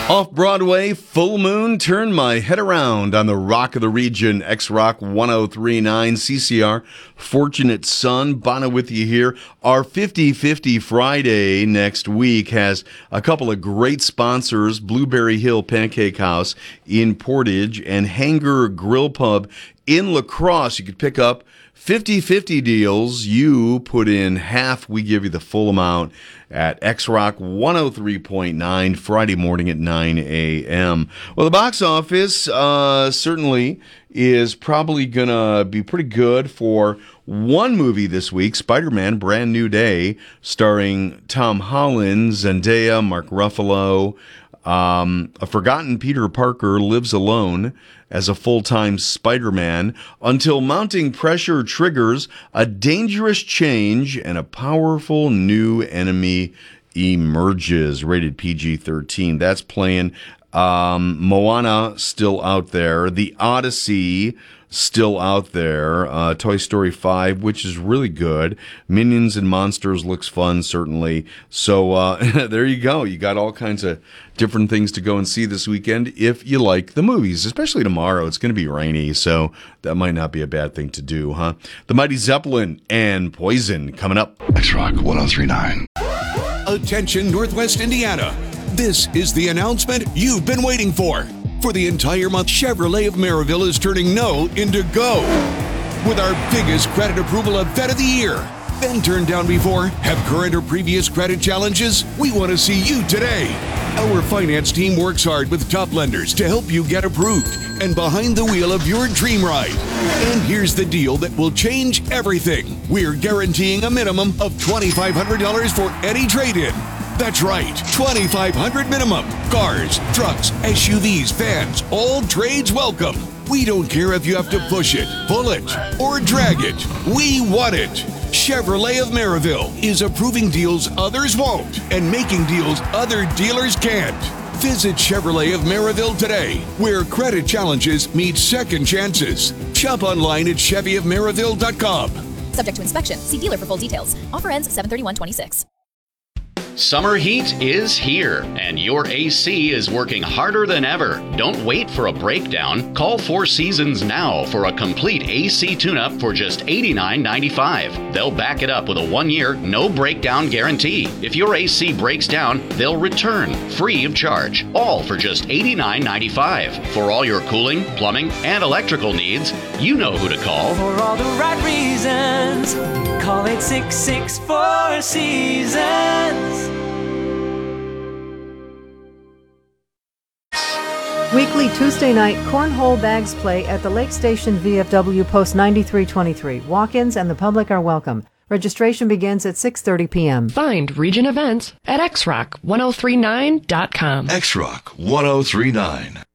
Off-Broadway, Full Moon, Turn My Head Around on the Rock of the Region, X-Rock 1039 CCR, Fortunate Son, Bono with you here. Our 50-50 Friday next week has a couple of great sponsors, Blueberry Hill Pancake House in Portage and Hanger Grill Pub in La Crosse. You could pick up 50-50 deals. You put in half, we give you the full amount at X-Rock 103.9 Friday morning at 9 a.m. Well, the box office certainly is probably going to be pretty good for one movie this week, Spider-Man Brand New Day, starring Tom Holland, Zendaya, Mark Ruffalo. A forgotten Peter Parker lives alone as a full-time Spider-Man until mounting pressure triggers a dangerous change and a powerful new enemy emerges. Rated PG-13. That's playing. Moana still out there. The Odyssey still out there. Toy Story 5, which is really good. Minions and Monsters looks fun, certainly. So there you go. You got all kinds of different things to go and see this weekend if you like the movies, especially tomorrow. It's going to be rainy, so that might not be a bad thing to do, huh? The Mighty Zeppelin and Poison coming up. X-Rock 1039. Attention, Northwest Indiana. This is the announcement you've been waiting for. For the entire month, Chevrolet of Maryville is turning no into go. With our biggest credit approval of Vet of the Year. Been turned down before? Have current or previous credit challenges? We want to see you today. Our finance team works hard with top lenders to help you get approved and behind the wheel of your dream ride. And here's the deal that will change everything. We're guaranteeing a minimum of $2,500 for any trade-in. That's right, $2,500 minimum. Cars, trucks, SUVs, vans, all trades welcome. We don't care if you have to push it, pull it, or drag it. We want it. Chevrolet of Maryville is approving deals others won't and making deals other dealers can't. Visit Chevrolet of Maryville today, where credit challenges meet second chances. Shop online at ChevyofMaryville.com. Subject to inspection. See dealer for full details. Offer ends 7/31/26. Summer heat is here, and your AC is working harder than ever. Don't wait for a breakdown. Call Four Seasons now for a complete AC tune-up for just $89.95. They'll back it up with a 1-year, no-breakdown guarantee. If your AC breaks down, they'll return, free of charge, all for just $89.95. For all your cooling, plumbing, and electrical needs, you know who to call. For all the right reasons, call 866-4 Seasons. Weekly Tuesday night cornhole bags play at the Lake Station VFW Post 9323. Walk-ins and the public are welcome. Registration begins at 6:30 p.m. Find Region Events at xrock1039.com. X-Rock 1039.